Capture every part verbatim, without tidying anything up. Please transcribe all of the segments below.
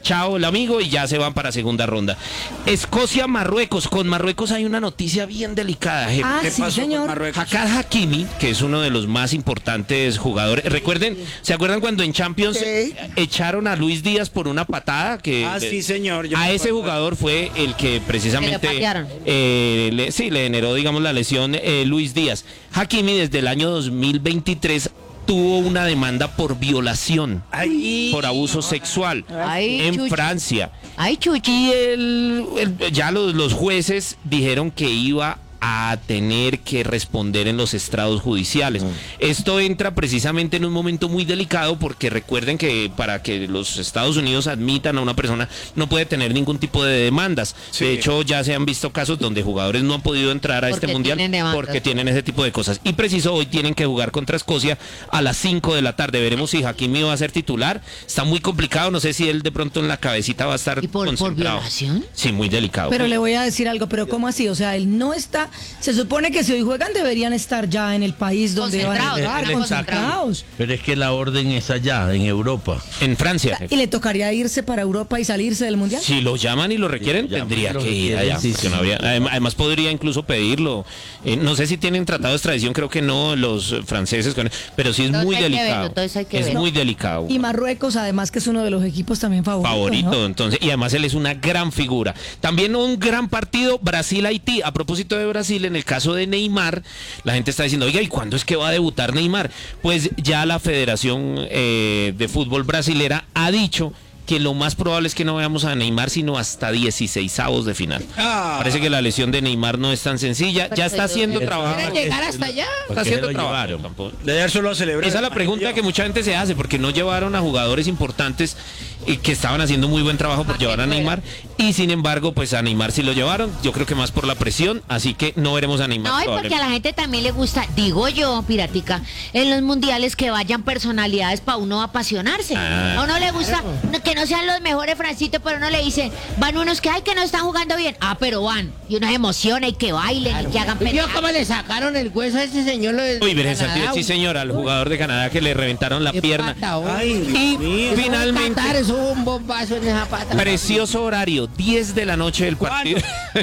chao el amigo y ya se van para segunda ronda. Escocia, Marruecos. Con Marruecos hay una noticia bien delicada. Ah, ¿Qué sí, pasó señor. con Marruecos? Hakan Hakimi, que es uno de los más importantes jugadores. Recuerden, ¿se acuerdan cuando en Champions Sí. echaron a Luis Díaz por una patada? Que Ah, sí, señor. Yo a me ese acuerdo. jugador fue el que precisamente Que le patearon. eh, le, sí, le generó, digamos, la lesión eh, Luis Díaz. Hakimi desde el año dos mil veintitrés tuvo una demanda por violación, Ay. por abuso sexual Ay, en chuchi. Francia. Ay, Chuchi. Y el, el- ya los, los jueces dijeron que iba a tener que responder en los estrados judiciales. Esto entra precisamente en un momento muy delicado porque recuerden que para que los Estados Unidos admitan a una persona no puede tener ningún tipo de demandas. Sí. De hecho, ya se han visto casos donde jugadores no han podido entrar a Porque este mundial tienen demandas. porque tienen ese tipo de cosas. Y preciso, hoy tienen que jugar contra Escocia a las cinco de la tarde. Veremos si Hakimi va a ser titular. Está muy complicado, no sé si él de pronto en la cabecita va a estar ¿Y por- por concentrado. violación? Sí, muy delicado. Pero le voy a decir algo, pero ¿cómo así? O sea, él no está, se supone que si hoy juegan deberían estar ya en el país donde van a Concentrados, jugar, están concentrados. Pero es que la orden es allá, en Europa. En Francia. ¿Y le tocaría irse para Europa y salirse del Mundial? Si lo llaman y lo requieren, Si lo llaman tendría y lo que ir requieren, allá. sí, porque sí. no habría- adem- además podría incluso pedirlo. Eh, no sé si tienen tratado de extradición, creo que no los eh, franceses, con- pero sí es Todo muy hay que delicado. verlo, todo eso hay que es verlo. muy delicado. Y Marruecos, además, que es uno de los equipos también favoritos. Favorito, ¿no? entonces, y además él es una gran figura. También un gran partido, Brasil-Haití. A propósito de Brasil, en el caso de Neymar, la gente está diciendo, oiga, ¿y cuándo es que va a debutar Neymar? Pues ya la Federación eh, de Fútbol Brasilera ha dicho que lo más probable es que no veamos a Neymar sino hasta dieciseisavos de final. Ah. Parece que la lesión de Neymar no es tan sencilla, ya está haciendo trabajo. ¿Quieren llegar hasta allá? Está ¿Por qué haciendo lo trabajo. llevaron? Tampoco- De ayer solo a celebrar. Esa es la pregunta que mucha gente se hace, porque no llevaron a jugadores importantes y que estaban haciendo muy buen trabajo por ¿A qué llevar a fuera? Neymar, y sin embargo, pues a Neymar sí lo llevaron, yo creo que más por la presión, así que no veremos a Neymar. No, y porque a probablemente. la gente también le gusta, digo yo, Piratica, en los mundiales que vayan personalidades para uno apasionarse. Ah. A uno le gusta no- que no sean los mejores Francito, pero uno le dice, van unos que, ay, que no están jugando bien. Ah, pero van. Y uno se emociona y que bailen y que hagan ¿Vio pendejadas. cómo le sacaron el hueso a ese señor? Lo de Uy, Virgen Canadá? Santísima, sí señora, al jugador de Canadá que le reventaron la Qué pierna. pata, oh. Ay, Dios Y mío. Eso finalmente, fue Qatar, eso hubo un bombazo en esa pata. precioso horario, diez de la noche del partido.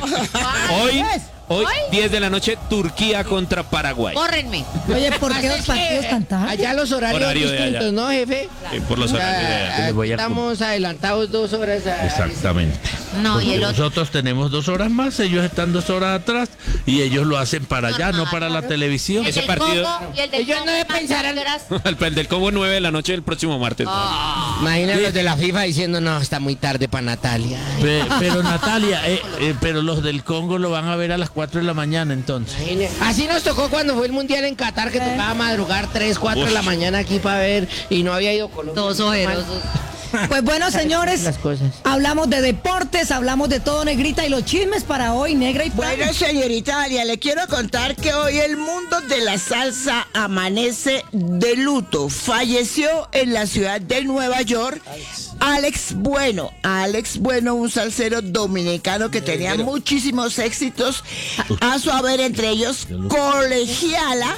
hoy, hoy, diez de la noche, Turquía contra Paraguay. Córrenme. Oye, ¿por qué Pasa dos es partidos que tan tarde? Allá los horarios Horario de distintos, allá. ¿no, jefe? Eh, por los Ya, horarios de allá. Les voy a estamos adelantados dos horas. a- Exactamente. No, Porque y el otro. nosotros tenemos dos horas más, ellos están dos horas atrás y ellos lo hacen para allá, no para la televisión. El Ese del partido- Congo y el del Ellos Congo, no ¿cuántas pensarán- horas? El del Congo nueve de la noche del próximo martes. Imagínate los de la FIFA diciendo, no, está muy tarde para Natalia. Pe- Pero Natalia, eh, eh, pero los del Congo lo van a ver a las cuatro de la mañana entonces. Así nos tocó cuando fue el mundial en Qatar, que tocaba madrugar tres, cuatro de la mañana aquí para ver y no había ido Colombia. Todos ojerosos. Pues bueno, señores, Las cosas. hablamos de deportes, hablamos de todo, Negrita, y los chismes para hoy, Negra y Pan. Bueno, señorita María, le quiero contar que hoy el mundo de la salsa amanece de luto. Falleció en la ciudad de Nueva York Alex Bueno. Alex Bueno, un salsero dominicano que tenía muchísimos éxitos a su haber, entre ellos Colegiala.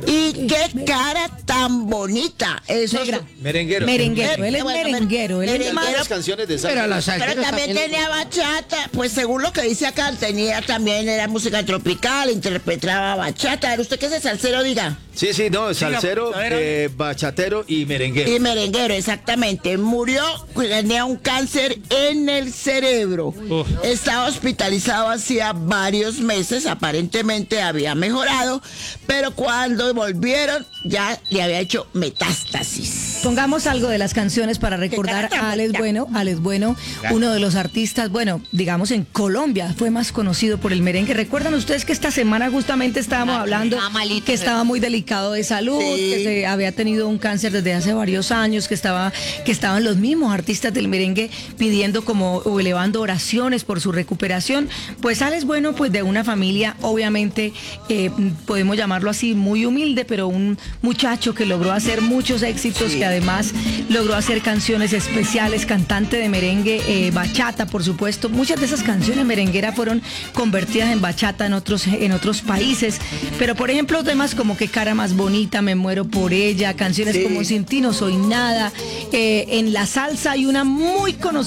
Y qué cara tan bonita. Eso Negra. Merenguero. Merenguero, él es Bueno, merenguero, él es merenguero. más... Las canciones de salsa. Pero los Pero salseros también tenía bachata, pues según lo que dice acá, tenía también, era música tropical, interpretaba bachata. ¿Era usted qué es el salsero, diga? Sí, sí, no, salsero, a ver, eh, bachatero y merenguero. Y merenguero, exactamente. Murió, tenía un cáncer en el cerebro. Estaba hospitalizado hacía varios meses, aparentemente había mejorado, pero cuando volvieron ya le había hecho metástasis. Pongamos algo de las canciones para recordar a Alex Bueno. Alex Bueno, uno de los artistas, bueno, digamos en Colombia, fue más conocido por el merengue. ¿Recuerdan ustedes que esta semana justamente estábamos Ah, hablando estaba malito, que sí. estaba muy delicado de salud, Sí. que se había tenido un cáncer desde hace varios años, que estaba, que estaban los mismos artistas del merengue pidiendo como o elevando oraciones por su recuperación? Pues Alex Bueno, pues de una familia, obviamente, eh, podemos llamarlo así, muy humilde, pero un muchacho que logró hacer muchos éxitos, que además logró hacer canciones especiales, cantante de merengue, eh, bachata, por supuesto. Muchas de esas canciones merengueras fueron convertidas en bachata en otros, en otros países. Pero, por ejemplo, temas como Qué cara más bonita, Me muero por ella, canciones Sí. como Sin ti no soy nada. Eh, en la salsa hay una muy conocida